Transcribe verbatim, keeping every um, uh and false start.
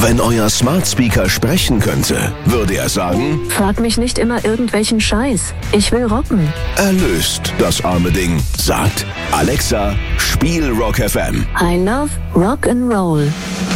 Wenn euer Smart Speaker sprechen könnte, würde er sagen: Frag mich nicht immer irgendwelchen Scheiß. Ich will rocken. Erlöst das arme Ding. Sagt: Alexa, spiel Rock F M. I love rock and roll.